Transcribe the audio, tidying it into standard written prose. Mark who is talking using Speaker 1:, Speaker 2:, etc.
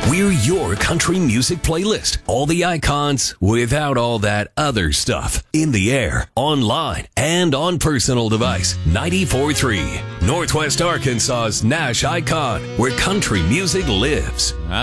Speaker 1: We're your country music playlist. All the icons without all that other stuff. In the air, online, and on personal device. 94.3, Northwest Arkansas's Nash Icon, where country music lives.